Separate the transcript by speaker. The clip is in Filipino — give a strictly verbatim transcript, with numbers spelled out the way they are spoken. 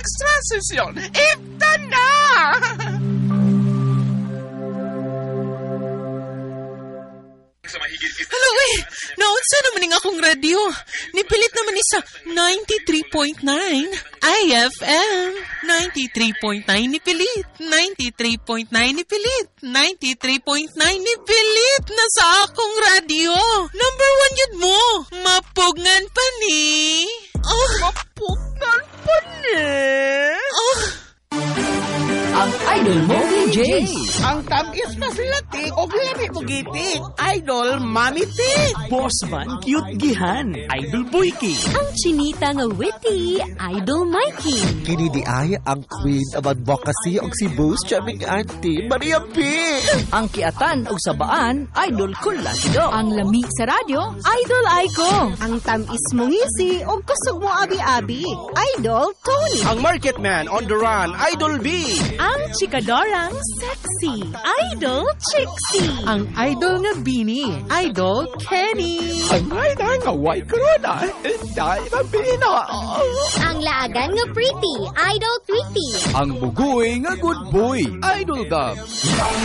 Speaker 1: extra session. Ipta na!
Speaker 2: Hello, eh. Naunsa naman ning akong radio. Nipilit naman ni sa ninety-three point nine. I F M. ninety-three point nine nipilit. ninety-three point nine nipilit. ninety-three point nine nipilit na sa akong radio. Number one yun mo. Mapugngan pa ni. Oh.
Speaker 1: Mapugngan pa ni.
Speaker 2: Oh.
Speaker 3: Ang idol mo, D J.
Speaker 1: Ang tamis na sila, Tik. O very bugitik. Idol, Mami Tik.
Speaker 4: Boss man, cute gihan. Idol Boyki.
Speaker 5: Ang chinita nga witty, Idol Mikey.
Speaker 6: Kini di ay ang queen of advocacy og si Boss Chaming Auntie Maria P.
Speaker 3: Ang kiatan og sabaan, Idol Kulakido.
Speaker 5: Ang lami sa radyo, Idol Aiko.
Speaker 7: Ang tamis mong ngisi o kusog mo abi-abi, Idol Tony.
Speaker 1: Ang market man on the run, Idol B.
Speaker 5: Ang chikadorang sexy, Idol Chixie.
Speaker 2: Ang idol nga Bini, Idol Kenny.
Speaker 6: Ang ay na nga white corona. Dahil na bina.
Speaker 5: Ang laagan nga pretty, Idol Tweety.
Speaker 4: Ang bugoy nga good boy. Idol Dub.